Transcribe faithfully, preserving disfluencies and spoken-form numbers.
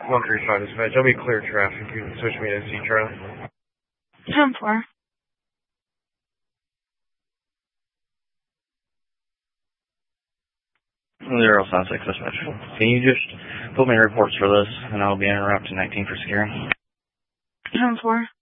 one three five dispatch. I'll be clear traffic. You can switch me to C Charlie. ten four. Zero South Six dispatch. Can you just put me in reports for this, and I'll be in route to nineteen for securing? ten four.